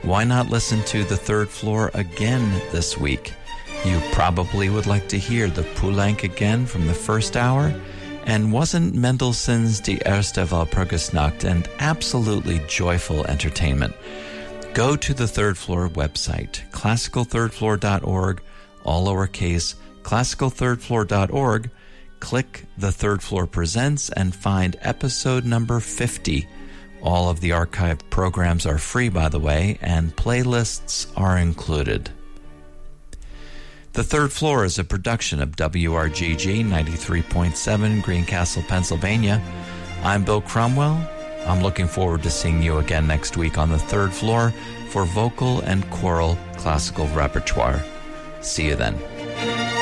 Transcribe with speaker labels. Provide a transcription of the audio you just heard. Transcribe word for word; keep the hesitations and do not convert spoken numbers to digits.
Speaker 1: Why not listen to The Third Floor again this week? You probably would like to hear the Poulenc again from the first hour. And wasn't Mendelssohn's Die Erste Walpurgisnacht an absolutely joyful entertainment? Go to the Third Floor website, classical third floor dot org, all lowercase, classical third floor dot org. Click The Third Floor Presents and find episode number fifty. All of the archived programs are free, by the way, and playlists are included. The Third Floor is a production of W R G G ninety-three point seven, Greencastle, Pennsylvania. I'm Bill Cromwell. I'm looking forward to seeing you again next week on The Third Floor for vocal and choral classical repertoire. See you then.